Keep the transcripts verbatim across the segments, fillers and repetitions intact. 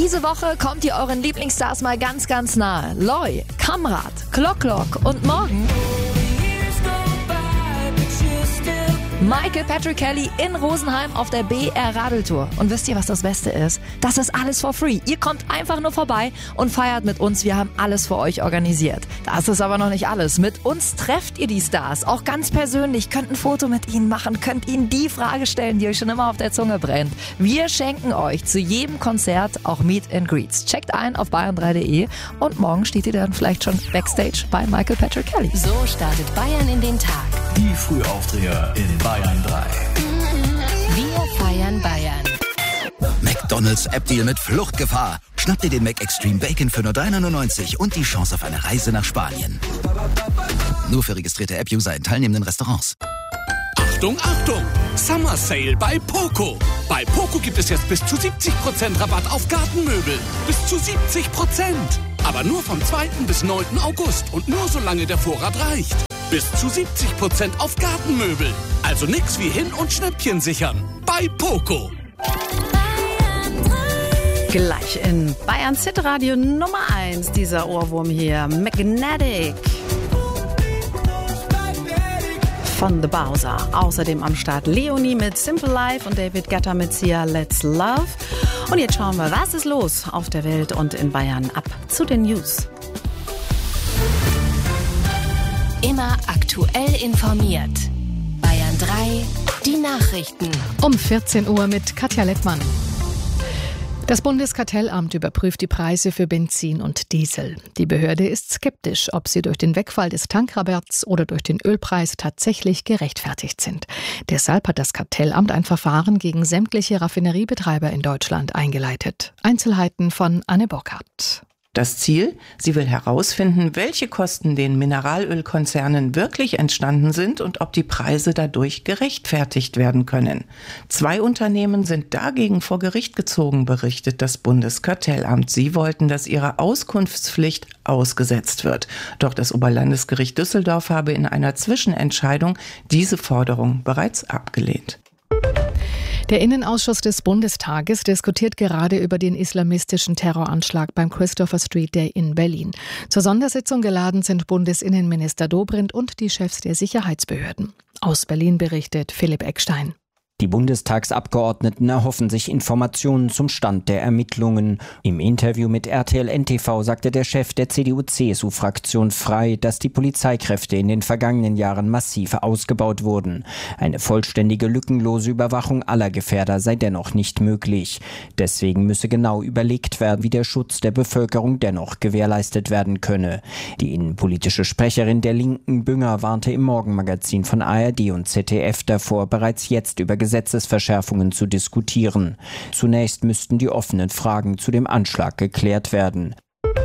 Diese Woche kommt ihr euren Lieblingsstars mal ganz, ganz nahe. Loy, Kamrat, Klok-Klok und morgen Michael Patrick Kelly in Rosenheim auf der B R Radeltour. Und wisst ihr, was das Beste ist? Das ist alles for free. Ihr kommt einfach nur vorbei und feiert mit uns. Wir haben alles für euch organisiert. Das ist aber noch nicht alles. Mit uns trefft ihr die Stars, auch ganz persönlich, könnt ein Foto mit ihnen machen, könnt ihnen die Frage stellen, die euch schon immer auf der Zunge brennt. Wir schenken euch zu jedem Konzert auch Meet and Greets. Checkt ein auf bayern drei punkt de und morgen steht ihr dann vielleicht schon Backstage bei Michael Patrick Kelly. So startet Bayern in den Tag. Die Frühaufdreher in Bayern drei. Wir feiern Bayern. McDonald's App-Deal mit Fluchtgefahr. Schnapp dir den Mac Extreme Bacon für nur drei neunundneunzig und die Chance auf eine Reise nach Spanien. Nur für registrierte App-User in teilnehmenden Restaurants. Achtung, Achtung! Summer Sale bei Poco. Bei Poco gibt es jetzt bis zu siebzig Prozent Rabatt auf Gartenmöbel. Bis zu siebzig Prozent. Aber nur vom zweiten bis neunten August und nur solange der Vorrat reicht. Bis zu siebzig Prozent auf Gartenmöbel. Also nix wie hin- und Schnäppchen sichern. Bei Poco. Gleich in Bayerns Hitradio Nummer eins, dieser Ohrwurm hier, Magnetic von The Bowser. Außerdem am Start Leonie mit Simple Life und David Guetta mit Sia Let's Love. Und jetzt schauen wir, was ist los auf der Welt und in Bayern. Ab zu den News. Immer aktuell informiert. Bayern drei, die Nachrichten. Um vierzehn Uhr mit Katja Lettmann. Das Bundeskartellamt überprüft die Preise für Benzin und Diesel. Die Behörde ist skeptisch, ob sie durch den Wegfall des Tankrabatts oder durch den Ölpreis tatsächlich gerechtfertigt sind. Deshalb hat das Kartellamt ein Verfahren gegen sämtliche Raffineriebetreiber in Deutschland eingeleitet. Einzelheiten von Anne Burkhardt. Das Ziel? Sie will herausfinden, welche Kosten den Mineralölkonzernen wirklich entstanden sind und ob die Preise dadurch gerechtfertigt werden können. Zwei Unternehmen sind dagegen vor Gericht gezogen, berichtet das Bundeskartellamt. Sie wollten, dass ihre Auskunftspflicht ausgesetzt wird. Doch das Oberlandesgericht Düsseldorf habe in einer Zwischenentscheidung diese Forderung bereits abgelehnt. Der Innenausschuss des Bundestages diskutiert gerade über den islamistischen Terroranschlag beim Christopher Street Day in Berlin. Zur Sondersitzung geladen sind Bundesinnenminister Dobrindt und die Chefs der Sicherheitsbehörden. Aus Berlin berichtet Philipp Eckstein. Die Bundestagsabgeordneten erhoffen sich Informationen zum Stand der Ermittlungen. Im Interview mit R T L N T V sagte der Chef der C D U C S U-Fraktion frei, dass die Polizeikräfte in den vergangenen Jahren massiv ausgebaut wurden. Eine vollständige, lückenlose Überwachung aller Gefährder sei dennoch nicht möglich. Deswegen müsse genau überlegt werden, wie der Schutz der Bevölkerung dennoch gewährleistet werden könne. Die innenpolitische Sprecherin der Linken, Bünger, warnte im Morgenmagazin von A R D und Z D F davor, bereits jetzt über Gesetzesverschärfungen zu diskutieren. Zunächst müssten die offenen Fragen zu dem Anschlag geklärt werden.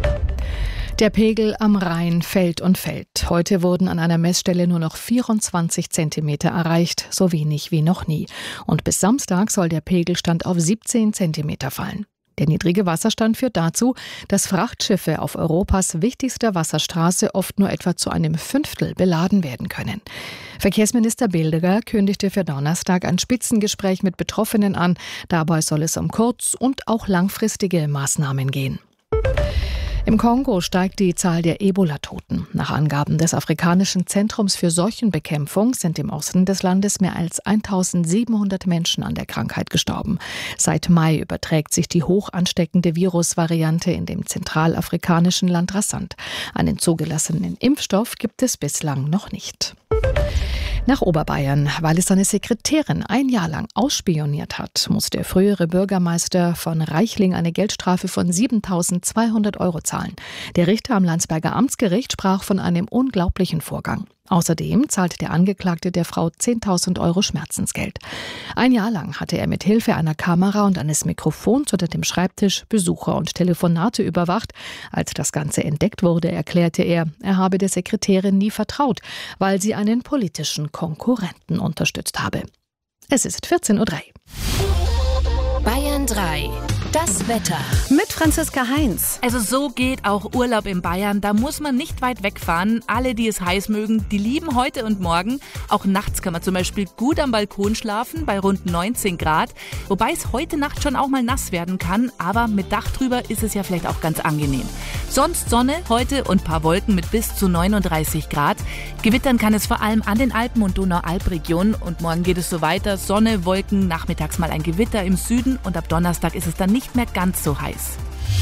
Der Pegel am Rhein fällt und fällt. Heute wurden an einer Messstelle nur noch vierundzwanzig Zentimeter erreicht, so wenig wie noch nie. Und bis Samstag soll der Pegelstand auf siebzehn Zentimeter fallen. Der niedrige Wasserstand führt dazu, dass Frachtschiffe auf Europas wichtigster Wasserstraße oft nur etwa zu einem Fünftel beladen werden können. Verkehrsminister Bilderer kündigte für Donnerstag ein Spitzengespräch mit Betroffenen an. Dabei soll es um kurz- und auch langfristige Maßnahmen gehen. Im Kongo steigt die Zahl der Ebola-Toten. Nach Angaben des Afrikanischen Zentrums für Seuchenbekämpfung sind im Osten des Landes mehr als eintausendsiebenhundert Menschen an der Krankheit gestorben. Seit Mai überträgt sich die hoch ansteckende Virusvariante in dem zentralafrikanischen Land rasant. Einen zugelassenen Impfstoff gibt es bislang noch nicht. Nach Oberbayern, weil es seine Sekretärin ein Jahr lang ausspioniert hat, muss der frühere Bürgermeister von Reichling eine Geldstrafe von siebentausendzweihundert Euro zahlen. Der Richter am Landsberger Amtsgericht sprach von einem unglaublichen Vorgang. Außerdem zahlt der Angeklagte der Frau zehntausend Euro Schmerzensgeld. Ein Jahr lang hatte er mit Hilfe einer Kamera und eines Mikrofons unter dem Schreibtisch Besucher und Telefonate überwacht. Als das Ganze entdeckt wurde, erklärte er, er habe der Sekretärin nie vertraut, weil sie einen politischen Konkurrenten unterstützt habe. Es ist vierzehn Uhr drei. Bayern drei. Das Wetter. Mit Franziska Heinz. Also so geht auch Urlaub in Bayern. Da muss man nicht weit wegfahren. Alle, die es heiß mögen, die lieben heute und morgen. Auch nachts kann man zum Beispiel gut am Balkon schlafen bei rund neunzehn Grad. Wobei es heute Nacht schon auch mal nass werden kann. Aber mit Dach drüber ist es ja vielleicht auch ganz angenehm. Sonst Sonne heute und paar Wolken mit bis zu neununddreißig Grad. Gewittern kann es vor allem an den Alpen- und Donau-Alp-Regionen. Und morgen geht es so weiter. Sonne, Wolken, nachmittags mal ein Gewitter im Süden. Und ab Donnerstag ist es dann nicht mehr ganz so heiß.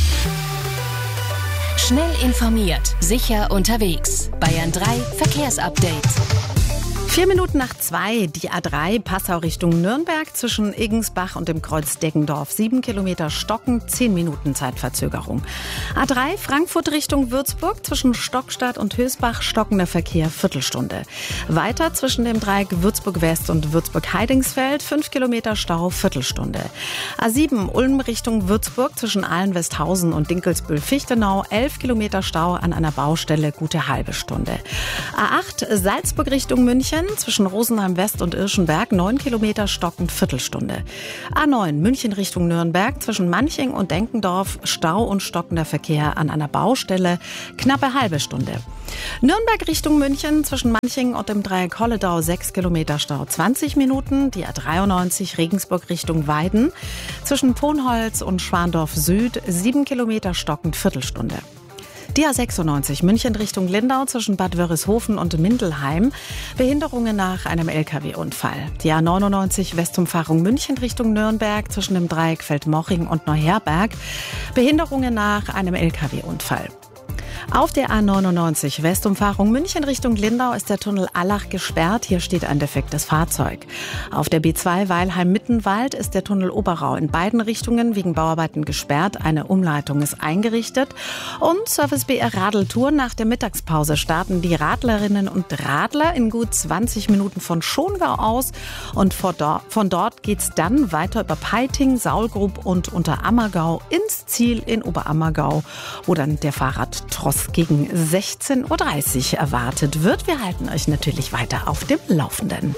Schnell informiert, sicher unterwegs. Bayern drei Verkehrsupdate. Vier Minuten nach zwei, die A drei Passau Richtung Nürnberg zwischen Iggensbach und dem Kreuz Deggendorf. Sieben Kilometer Stocken, zehn Minuten Zeitverzögerung. A drei Frankfurt Richtung Würzburg zwischen Stockstadt und Hösbach stockender Verkehr, Viertelstunde. Weiter zwischen dem Dreieck Würzburg West und Würzburg Heidingsfeld, fünf Kilometer Stau, Viertelstunde. A sieben Ulm Richtung Würzburg zwischen Ahlen-Westhausen und Dinkelsbühl-Fichtenau, elf Kilometer Stau an einer Baustelle, gute halbe Stunde. A acht Salzburg Richtung München zwischen Rosenheim West und Irschenberg, neun Kilometer stockend, Viertelstunde. A neun München Richtung Nürnberg zwischen Manching und Denkendorf, Stau und stockender Verkehr an einer Baustelle, knappe halbe Stunde. Nürnberg Richtung München zwischen Manching und dem Dreieck Holledau, sechs Kilometer Stau, zwanzig Minuten. Die A dreiundneunzig Regensburg Richtung Weiden zwischen Ponholz und Schwandorf Süd, sieben Kilometer stockend, Viertelstunde. Die A sechsundneunzig München Richtung Lindau zwischen Bad Wörishofen und Mindelheim. Behinderungen nach einem L K W-Unfall. Die A neunundneunzig Westumfahrung München Richtung Nürnberg zwischen dem Dreieck Feldmoching und Neuherberg. Behinderungen nach einem L K W-Unfall. Auf der A neunundneunzig Westumfahrung München Richtung Lindau ist der Tunnel Allach gesperrt. Hier steht ein defektes Fahrzeug. Auf der B zwei Weilheim-Mittenwald ist der Tunnel Oberau in beiden Richtungen wegen Bauarbeiten gesperrt. Eine Umleitung ist eingerichtet. Und Service B R Radeltour. Nach der Mittagspause starten die Radlerinnen und Radler in gut zwanzig Minuten von Schongau aus. Und von dort geht's dann weiter über Peiting, Saulgrub und Unterammergau ins Ziel in Oberammergau, wo dann der Fahrradtross gegen sechzehn Uhr dreißig erwartet wird. Wir halten euch natürlich weiter auf dem Laufenden.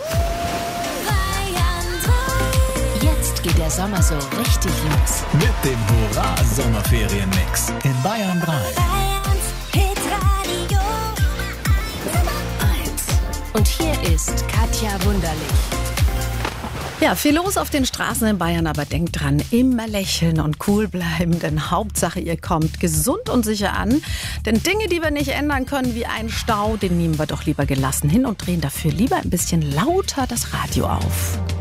Jetzt geht der Sommer so richtig los. Mit dem Hurra-Sommerferien-Mix in Bayern drei. Und hier ist Katja Wunderlich. Ja, viel los auf den Straßen in Bayern, aber denkt dran, immer lächeln und cool bleiben, denn Hauptsache ihr kommt gesund und sicher an. Denn Dinge, die wir nicht ändern können, wie ein Stau, den nehmen wir doch lieber gelassen hin und drehen dafür lieber ein bisschen lauter das Radio auf.